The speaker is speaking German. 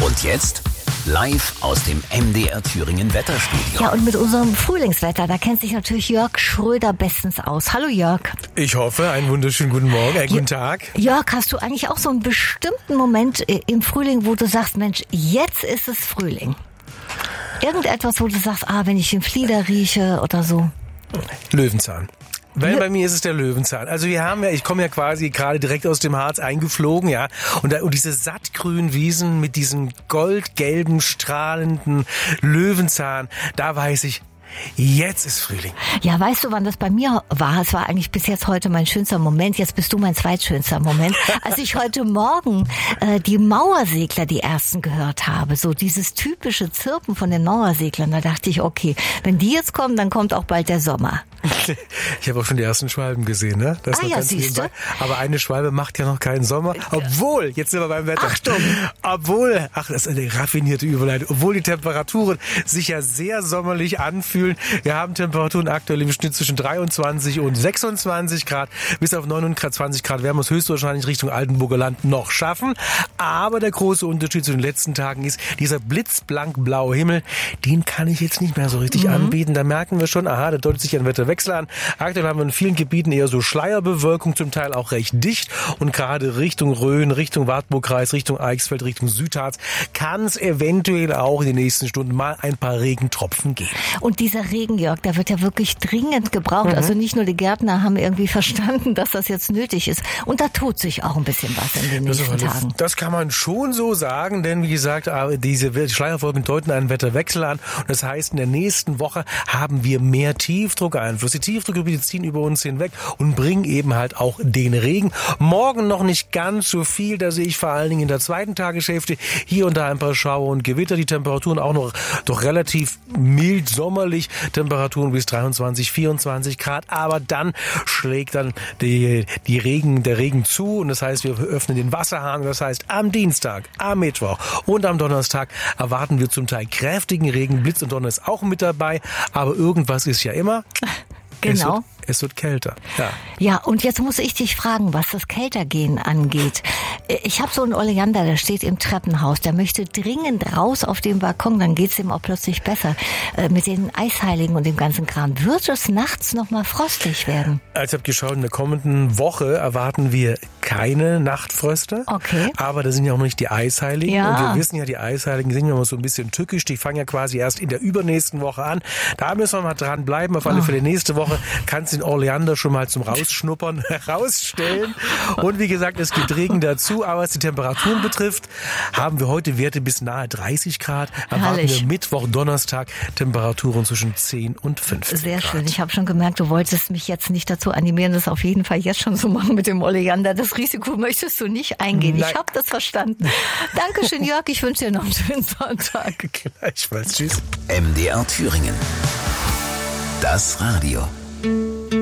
Und jetzt live aus dem MDR Thüringen Wetterstudio. Ja, und mit unserem Frühlingswetter, da kennt sich natürlich Jörg Schröder bestens aus. Hallo Jörg. Ich hoffe, einen wunderschönen guten Morgen, guten Tag. Jörg, hast du eigentlich auch so einen bestimmten Moment im Frühling, wo du sagst, Mensch, jetzt ist es Frühling? Irgendetwas, wo du sagst, wenn ich den Flieder rieche oder so? Löwenzahn. Weil bei mir ist es der Löwenzahn. Also ich komme ja quasi gerade direkt aus dem Harz eingeflogen, ja. Und diese sattgrünen Wiesen mit diesem goldgelben, strahlenden Löwenzahn, da weiß ich, jetzt ist Frühling. Ja, weißt du, wann das bei mir war? Es war eigentlich bis jetzt heute mein schönster Moment. Jetzt bist du mein zweitschönster Moment. Als ich heute Morgen die Mauersegler, die ersten gehört habe, so dieses typische Zirpen von den Mauerseglern, da dachte ich, okay, wenn die jetzt kommen, dann kommt auch bald der Sommer. Ich habe auch schon die ersten Schwalben gesehen, ne? Das ja, siehst du? Aber eine Schwalbe macht ja noch keinen Sommer. Obwohl, jetzt sind wir beim Wetter. Achtung! Das ist eine raffinierte Überleitung. Obwohl die Temperaturen sich ja sehr sommerlich anfühlen. Wir haben Temperaturen aktuell im Schnitt zwischen 23 und 26 Grad. Bis auf 29 Grad werden wir es höchstwahrscheinlich Richtung Altenburger Land noch schaffen. Aber der große Unterschied zu den letzten Tagen ist, dieser blitzblank blaue Himmel, den kann ich jetzt nicht mehr so richtig anbieten. Da merken wir schon, da deutet sich ein Wetterwechsel an. Aktuell haben wir in vielen Gebieten eher so Schleierbewölkung, zum Teil auch recht dicht. Und gerade Richtung Rhön, Richtung Wartburgkreis, Richtung Eichsfeld, Richtung Südharz kann es eventuell auch in den nächsten Stunden mal ein paar Regentropfen geben. Und dieser Regen, Jörg, der wird ja wirklich dringend gebraucht. Also nicht nur die Gärtner haben irgendwie verstanden, dass das jetzt nötig ist. Und da tut sich auch ein bisschen was in den nächsten Tagen. Das kann man schon so sagen, denn wie gesagt, diese Schleierwolken deuten einen Wetterwechsel an. Und das heißt, in der nächsten Woche haben wir mehr Tiefdruckeinfluss. Die Tiefdruckgebiete ziehen über uns hinweg und bringen eben halt auch den Regen. Morgen noch nicht ganz so viel, da sehe ich vor allen Dingen in der zweiten Tageshälfte hier und da ein paar Schauer und Gewitter. Die Temperaturen auch noch doch relativ mild sommerlich, Temperaturen bis 23, 24 Grad, aber dann schlägt dann der Regen zu und das heißt, wir öffnen den Wasserhahn. Das heißt, am Dienstag, am Mittwoch und am Donnerstag erwarten wir zum Teil kräftigen Regen. Blitz und Donner ist auch mit dabei, aber irgendwas ist ja immer. Genau. Es wird kälter. Ja, und jetzt muss ich dich fragen, was das Kältergehen angeht. Ich habe so einen Oleander, der steht im Treppenhaus. Der möchte dringend raus auf den Balkon, dann geht's ihm auch plötzlich besser. Mit den Eisheiligen und dem ganzen Kram. Wird es nachts noch mal frostig werden? Ich habe geschaut, in der kommenden Woche erwarten wir keine Nachtfröste. Okay. Aber da sind ja auch noch nicht die Eisheiligen. Ja. Und wir wissen ja, die Eisheiligen sind ja immer so ein bisschen tückisch. Die fangen ja quasi erst in der übernächsten Woche an. Da müssen wir mal dran bleiben. Auf alle Fälle nächste Woche kannst du den Oleander schon mal zum Rausschnuppern herausstellen. Und wie gesagt, es gibt Regen dazu. Aber was die Temperaturen betrifft, haben wir heute Werte bis nahe 30 Grad. Erwarten wir Mittwoch, Donnerstag Temperaturen zwischen 10 und 15 Sehr Grad. schön. Ich habe schon gemerkt, du wolltest mich jetzt nicht dazu animieren, das auf jeden Fall jetzt schon so machen mit dem Oleander. Das Risiko möchtest du nicht eingehen. Nein. Ich habe das verstanden. Dankeschön, Jörg. Ich wünsche dir noch einen schönen Sonntag. Gleichfalls. Tschüss. MDR Thüringen. Das Radio.